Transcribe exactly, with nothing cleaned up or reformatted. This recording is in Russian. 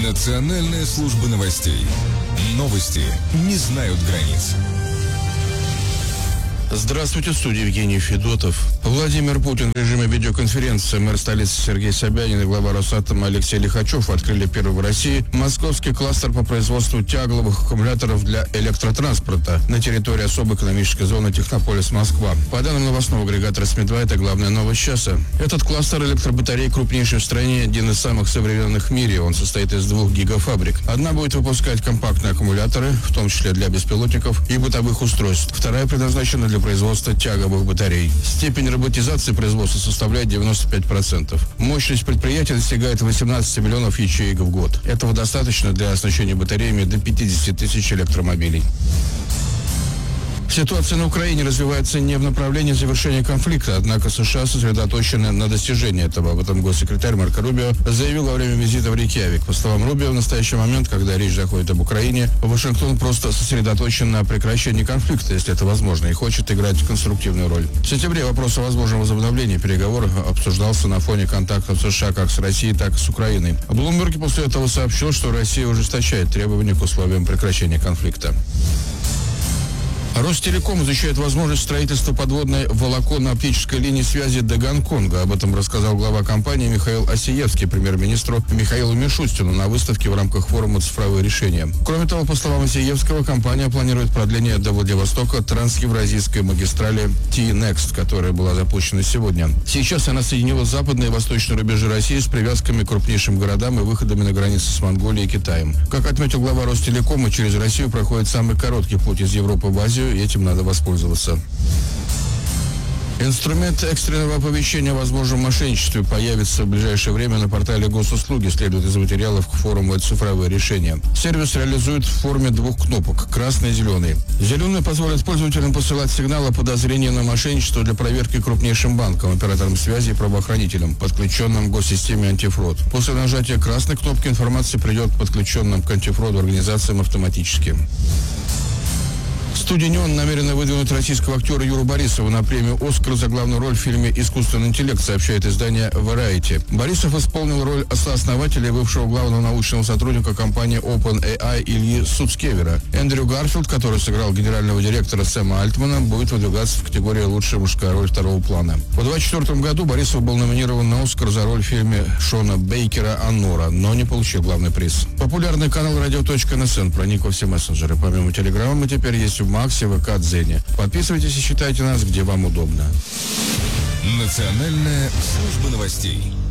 Национальная служба новостей. Новости не знают границ. Здравствуйте, в студии Евгений Федотов. Владимир Путин в режиме видеоконференции, мэр столицы Сергей Собянин и глава Росатома Алексей Лихачев открыли первый в России московский кластер по производству тягловых аккумуляторов для электротранспорта на территории особой экономической зоны Технополис Москва. По данным новостного агрегатора СМИ два, это главная новость часа. Этот кластер электробатарей крупнейший в стране, один из самых современных в мире. Он состоит из двух гигафабрик. Одна будет выпускать компактные аккумуляторы, в том числе для беспилотников и бытовых устройств. Вторая предназначена для производства тяговых батарей. Степень роботизации производства составляет девяносто пять процентов. Мощность предприятия достигает восемнадцать миллионов ячеек в год. Этого достаточно для оснащения батареями до пятьдесят тысяч электромобилей. Ситуация на Украине развивается не в направлении завершения конфликта, однако США сосредоточены на достижении этого. Об этом госсекретарь Марко Рубио заявил во время визита в Рейкьявик. По словам Рубио, в настоящий момент, когда речь заходит об Украине, Вашингтон просто сосредоточен на прекращении конфликта, если это возможно, и хочет играть конструктивную роль. В сентябре вопрос о возможном возобновлении переговоров обсуждался на фоне контактов США как с Россией, так и с Украиной. Блумберг после этого сообщил, что Россия ужесточает требования к условиям прекращения конфликта. Ростелеком изучает возможность строительства подводной волоконно-оптической линии связи до Гонконга. Об этом рассказал глава компании Михаил Осиевский премьер-министру Михаилу Мишустину на выставке в рамках форума «Цифровые решения». Кроме того, по словам Осиевского, компания планирует продление до Владивостока трансевразийской магистрали T-Next, которая была запущена сегодня. Сейчас она соединила западные и восточные рубежи России с привязками к крупнейшим городам и выходами на границы с Монголией и Китаем. Как отметил глава Ростелекома, через Россию проходит самый короткий путь из Европы в Азию, и этим надо воспользоваться. Инструмент экстренного оповещения о возможном мошенничестве появится в ближайшее время на портале госуслуги, следует из материалов к форуму «Цифровые решения». Сервис реализует в форме двух кнопок – красный и зеленый. Зеленый позволит пользователям посылать сигналы о подозрении на мошенничество для проверки крупнейшим банкам, операторам связи и правоохранителям, подключенным к госсистеме антифрод. После нажатия красной кнопки информация придет к подключенным к антифроду организациям автоматически. Студия «Неон» намерена выдвинуть российского актера Юру Борисова на премию «Оскар» за главную роль в фильме «Искусственный интеллект», сообщает издание Variety. Борисов исполнил роль сооснователя и бывшего главного научного сотрудника компании OpenAI Ильи Суцкевера. Эндрю Гарфилд, который сыграл генерального директора Сэма Альтмана, будет выдвигаться в категории «Лучшая мужская роль второго плана». В две тысячи двадцать четвёртом году Борисов был номинирован на «Оскар» за роль в фильме Шона Бейкера «Аннора», но не получил главный приз. Популярный канал радио точка эн эс эн проник во все мессенджеры. Помимо телеграмма мы теперь есть в Максе, ВК, Дзене. Подписывайтесь и читайте нас, где вам удобно. Национальная служба новостей.